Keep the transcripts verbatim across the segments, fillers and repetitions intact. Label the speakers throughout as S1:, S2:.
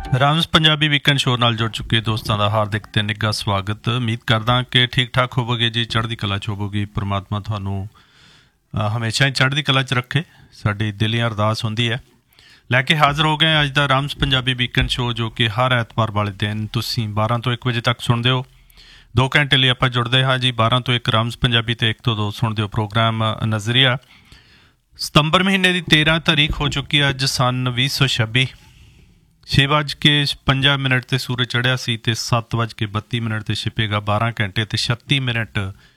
S1: ਰਾਮਸ Punjabi weekend show ਨਾਲ ਜੁੜ ਚੁੱਕੇ ਦੋਸਤਾਂ ਦਾ ਹਾਰਦਿਕ ਤੇ ਨਿੱਘਾ ਸਵਾਗਤ। ਉਮੀਦ ਕਰਦਾ ਕਿ ਠੀਕ ਠਾਕ ਹੋਵੋਗੇ ਜੀ, ਚੜ੍ਹਦੀ ਕਲਾ 'ਚ ਹੋਵੋਗੇ। ਪਰਮਾਤਮਾ ਤੁਹਾਨੂੰ ਹਮੇਸ਼ਾ ਹੀ ਚੜ੍ਹਦੀ ਕਲਾ 'ਚ ਰੱਖੇ, ਸਾਡੀ ਦਿਲੀ ਅਰਦਾਸ ਹੁੰਦੀ ਹੈ। ਲੈ ਕੇ ਹਾਜ਼ਰ ਹੋ ਗਏ ਅੱਜ ਦਾ ਰਾਮਸ ਪੰਜਾਬੀ ਵੀਕਐਂਡ ਸ਼ੋਅ, ਜੋ ਕਿ ਹਰ ਐਤਵਾਰ ਵਾਲੇ ਦਿਨ ਤੁਸੀਂ ਬਾਰਾਂ ਤੋਂ ਇੱਕ ਵਜੇ ਤੱਕ ਸੁਣਦੇ ਹੋ। ਦੋ ਘੰਟੇ ਲਈ ਆਪਾਂ ਜੁੜਦੇ ਹਾਂ ਜੀ, ਬਾਰਾਂ ਤੋਂ ਇੱਕ ਰਾਮਸ ਪੰਜਾਬੀ ਅਤੇ ਇੱਕ ਤੋਂ ਦੋ ਸੁਣਦੇ ਹੋ ਪ੍ਰੋਗਰਾਮ ਨਜ਼ਰੀਆ। ਸਤੰਬਰ ਮਹੀਨੇ ਦੀ ਤੇਰ੍ਹਾਂ ਤਾਰੀਖ ਹੋ ਚੁੱਕੀ ਅੱਜ, ਸੰਨ ਵੀਹ ਸੌ ਛੱਬੀ। ਛੇ ਵੱਜ ਕੇ ਪੰਜਾਂ ਮਿੰਟ 'ਤੇ ਸੂਰਜ ਚੜ੍ਹਿਆ ਸੀ ਅਤੇ ਸੱਤ ਵੱਜ ਕੇ ਬੱਤੀ ਮਿੰਟ 'ਤੇ ਛਿਪੇਗਾ। ਬਾਰਾਂ ਘੰਟੇ ਅਤੇ ਛੱਤੀ ਮਿੰਟ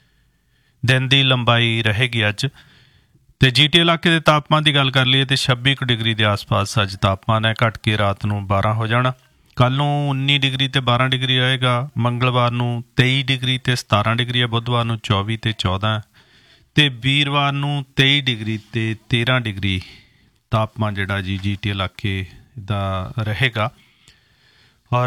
S1: ਦਿਨ ਦੀ ਲੰਬਾਈ ਰਹੇਗੀ ਅੱਜ। ਅਤੇ ਜੀ ਟੀ ਇਲਾਕੇ ਦੇ ਤਾਪਮਾਨ ਦੀ ਗੱਲ ਕਰ ਲਈਏ ਤਾਂ ਛੱਬੀ ਕੁ ਡਿਗਰੀ ਦੇ ਆਸ ਪਾਸ ਅੱਜ ਤਾਪਮਾਨ ਹੈ, ਘੱਟ ਕੇ ਰਾਤ ਨੂੰ ਬਾਰਾਂ ਹੋ ਜਾਣਾ। ਕੱਲ੍ਹ ਨੂੰ ਉੱਨੀ ਡਿਗਰੀ ਅਤੇ ਬਾਰਾਂ ਡਿਗਰੀ ਰਹੇਗਾ। ਮੰਗਲਵਾਰ ਨੂੰ ਤੇਈ ਡਿਗਰੀ ਅਤੇ ਸਤਾਰਾਂ ਡਿਗਰੀ ਹੈ। ਬੁੱਧਵਾਰ ਨੂੰ ਚੌਵੀ ਅਤੇ ਚੌਦਾਂ ਅਤੇ ਵੀਰਵਾਰ ਨੂੰ ਤੇਈ ਡਿਗਰੀ ਅਤੇ ਤੇਰ੍ਹਾਂ ਡਿਗਰੀ ਤਾਪਮਾਨ ਜਿਹੜਾ ਜੀ ਜੀ ਟੀ ਇਲਾਕੇ ਦਾ ਰਹੇਗਾ। ਔਰ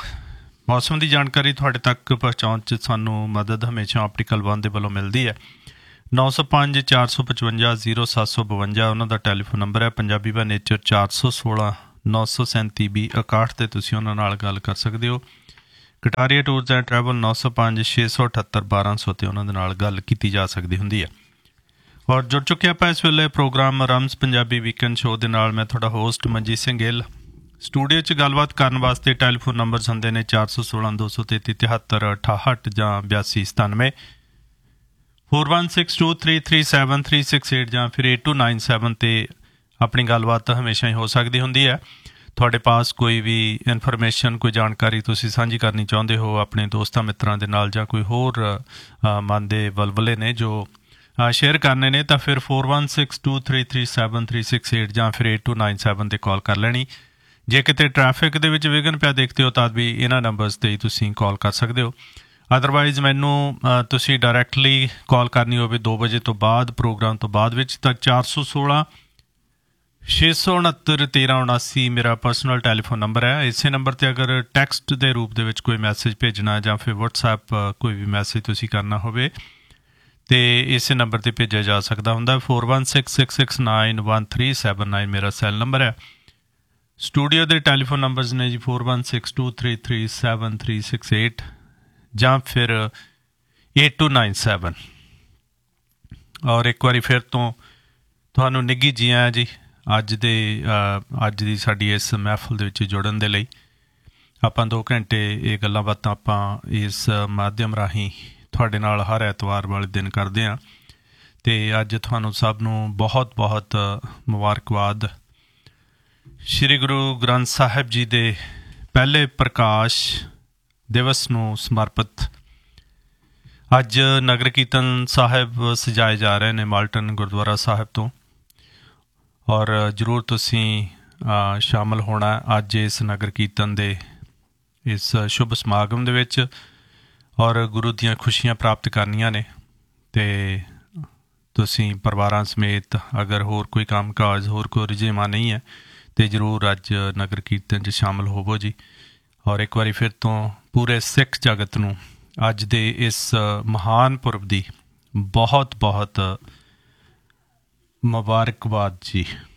S1: ਮੌਸਮ ਦੀ ਜਾਣਕਾਰੀ ਤੁਹਾਡੇ ਤੱਕ ਪਹੁੰਚਾਉਣ 'ਚ ਸਾਨੂੰ ਮਦਦ ਹਮੇਸ਼ਾ ਆਪਟੀਕਲ ਵਨ ਦੇ ਵੱਲੋਂ ਮਿਲਦੀ ਹੈ। ਨੌ ਸੌ ਪੰਜ ਚਾਰ ਸੌ ਪਚਵੰਜਾ ਜ਼ੀਰੋ ਸੱਤ ਸੌ ਬਵੰਜਾ ਉਹਨਾਂ ਦਾ ਟੈਲੀਫੋਨ ਨੰਬਰ ਹੈ। ਪੰਜਾਬੀ ਬਾ ਨੇਚਰ ਚਾਰ ਸੌ ਸੋਲਾਂ ਨੌ ਸੌ ਸੈਂਤੀ ਵੀਹ ਇਕਾਹਠ 'ਤੇ ਤੁਸੀਂ ਉਹਨਾਂ ਨਾਲ ਗੱਲ ਕਰ ਸਕਦੇ ਹੋ। ਕਟਾਰੀਆ ਟੂਰਸ ਐਂਡ ਟਰੈਵਲ ਨੌ ਸੌ ਪੰਜ ਛੇ ਸੌ ਅਠੱਤਰ ਬਾਰਾਂ ਸੌ 'ਤੇ ਉਹਨਾਂ ਦੇ ਨਾਲ ਗੱਲ ਕੀਤੀ ਜਾ ਸਕਦੀ ਹੁੰਦੀ ਹੈ। ਔਰ ਜੁੜ ਚੁੱਕੇ ਆਪਾਂ ਇਸ ਵੇਲੇ ਪ੍ਰੋਗਰਾਮ ਰਾਮਸ ਪੰਜਾਬੀ ਵੀਕਐਂਡ ਸ਼ੋਅ ਦੇ ਨਾਲ। ਮੈਂ ਤੁਹਾਡਾ ਹੋਸਟ ਮਨਜੀਤ ਸਿੰਘ ਗਿੱਲ। ਸਟੂਡੀਓ 'ਚ ਗੱਲਬਾਤ ਕਰਨ ਵਾਸਤੇ ਟੈਲੀਫੋਨ ਨੰਬਰਸ ਹੁੰਦੇ ਨੇ ਚਾਰ ਸੌ ਸੋਲਾਂ ਦੋ ਸੌ ਤੇਤੀ ਤਿਹੱਤਰ ਅਠਾਹਠ ਜਾਂ ਬਿਆਸੀ ਸਤਾਨਵੇਂ, four one six two three three seven three six eight ਜਾਂ ਫਿਰ ਏਟ ਟੂ ਨਾਈਨ ਸੈਵਨ 'ਤੇ ਆਪਣੀ ਗੱਲਬਾਤ ਹਮੇਸ਼ਾ ਹੀ ਹੋ ਸਕਦੀ ਹੁੰਦੀ ਹੈ। ਤੁਹਾਡੇ ਪਾਸ ਕੋਈ ਵੀ ਇਨਫੋਰਮੇਸ਼ਨ, ਕੋਈ ਜਾਣਕਾਰੀ ਤੁਸੀਂ ਸਾਂਝੀ ਕਰਨੀ ਚਾਹੁੰਦੇ ਹੋ ਆਪਣੇ ਦੋਸਤਾਂ ਮਿੱਤਰਾਂ ਦੇ ਨਾਲ, ਜਾਂ ਕੋਈ ਹੋਰ ਮਨ ਦੇ ਵਲਵਲੇ ਨੇ ਜੋ ਸ਼ੇਅਰ ਕਰਨੇ ਨੇ, ਤਾਂ ਫਿਰ four one six two three three seven three six eight ਜਾਂ ਫਿਰ ਏਟ ਟੂ ਨਾਈਨ ਸੈਵਨ 'ਤੇ ਕਾਲ ਕਰ ਲੈਣੀ। ਜੇ ਕਿਤੇ ਟਰੈਫਿਕ ਦੇ ਵਿੱਚ ਵਿਘਨ ਪਿਆ ਦੇਖਦੇ ਹੋ ਤਾਂ ਵੀ ਇਹਨਾਂ ਨੰਬਰਸ 'ਤੇ ਹੀ ਤੁਸੀਂ ਕਾਲ ਕਰ ਸਕਦੇ ਹੋ। ਅਦਰਵਾਈਜ਼ ਮੈਨੂੰ ਤੁਸੀਂ ਡਾਇਰੈਕਟਲੀ ਕਾਲ ਕਰਨੀ ਹੋਵੇ ਦੋ ਵਜੇ ਤੋਂ ਬਾਅਦ, ਪ੍ਰੋਗਰਾਮ ਤੋਂ ਬਾਅਦ ਵਿੱਚ, ਤਾਂ ਚਾਰ ਸੌ ਸੋਲਾਂ ਛੇ ਸੌ ਉਣਹੱਤਰ ਤੇਰ੍ਹਾਂ ਉਣਾਸੀ ਮੇਰਾ ਪਰਸਨਲ ਟੈਲੀਫੋਨ ਨੰਬਰ ਹੈ। ਇਸੇ ਨੰਬਰ 'ਤੇ ਅਗਰ ਟੈਕਸਟ ਦੇ ਰੂਪ ਦੇ ਵਿੱਚ ਕੋਈ ਮੈਸੇਜ ਭੇਜਣਾ ਜਾਂ ਫਿਰ ਵਟਸਐਪ ਕੋਈ ਵੀ ਮੈਸੇਜ ਤੁਸੀਂ ਕਰਨਾ ਹੋਵੇ ਅਤੇ ਇਸੇ ਨੰਬਰ 'ਤੇ ਭੇਜਿਆ ਜਾ ਸਕਦਾ ਹੁੰਦਾ। Four one six six six nine one three seven nine ਮੇਰਾ ਸੈੱਲ ਨੰਬਰ ਹੈ। ਸਟੂਡੀਓ ਦੇ ਟੈਲੀਫੋਨ ਨੰਬਰਸ ਨੇ ਜੀ four one six two three three seven three six eight ਜਾਂ ਫਿਰ ਏਟ ਟੂ ਨਾਈਨ ਸੈਵਨ। ਔਰ ਇੱਕ ਵਾਰੀ ਫਿਰ ਤੋਂ ਤੁਹਾਨੂੰ ਨਿੱਘੀ ਜੀ ਆਇਆਂ ਜੀ ਅੱਜ ਦੇ ਅੱਜ ਦੀ ਸਾਡੀ ਇਸ ਮਹਿਫਲ ਦੇ ਵਿੱਚ ਜੁੜਨ ਦੇ ਲਈ। ਆਪਾਂ ਦੋ ਘੰਟੇ ਇਹ ਗੱਲਾਂ ਬਾਤਾਂ ਆਪਾਂ ਇਸ ਮਾਧਿਅਮ ਰਾਹੀਂ ਤੁਹਾਡੇ ਨਾਲ ਹਰ ਐਤਵਾਰ ਵਾਲੇ ਦਿਨ ਕਰਦੇ ਹਾਂ। ਅਤੇ ਅੱਜ ਤੁਹਾਨੂੰ ਸਭ ਨੂੰ ਬਹੁਤ ਬਹੁਤ ਮੁਬਾਰਕਬਾਦ। ਸ਼੍ਰੀ ਗੁਰੂ ਗ੍ਰੰਥ ਸਾਹਿਬ ਜੀ ਦੇ ਪਹਿਲੇ ਪ੍ਰਕਾਸ਼ ਦਿਵਸ ਨੂੰ ਸਮਰਪਿਤ ਅੱਜ ਨਗਰ ਕੀਰਤਨ ਸਾਹਿਬ ਸਜਾਏ ਜਾ ਰਹੇ ਨੇ ਮਾਲਟਨ ਗੁਰਦੁਆਰਾ ਸਾਹਿਬ ਤੋਂ। ਔਰ ਜ਼ਰੂਰ ਤੁਸੀਂ ਸ਼ਾਮਲ ਹੋਣਾ ਅੱਜ ਇਸ ਨਗਰ ਕੀਰਤਨ ਦੇ ਇਸ ਸ਼ੁਭ ਸਮਾਗਮ ਦੇ ਵਿੱਚ, ਔਰ ਗੁਰੂ ਦੀਆਂ ਖੁਸ਼ੀਆਂ ਪ੍ਰਾਪਤ ਕਰਨੀਆਂ ਨੇ। ਅਤੇ ਤੁਸੀਂ ਪਰਿਵਾਰਾਂ ਸਮੇਤ ਅਗਰ ਹੋਰ ਕੋਈ ਕੰਮ ਕਾਜ, ਹੋਰ ਕੋਈ ਰੁਝੇਵਾਂ ਨਹੀਂ ਹੈ, ਅਤੇ ਜ਼ਰੂਰ ਅੱਜ ਨਗਰ ਕੀਰਤਨ 'ਚ ਸ਼ਾਮਲ ਹੋਵੋ ਜੀ। ਔਰ ਇੱਕ ਵਾਰੀ ਫਿਰ ਤੋਂ ਪੂਰੇ ਸਿੱਖ ਜਗਤ ਨੂੰ ਅੱਜ ਦੇ ਇਸ ਮਹਾਨ ਪੁਰਬ ਦੀ ਬਹੁਤ ਬਹੁਤ ਮੁਬਾਰਕਬਾਦ ਜੀ।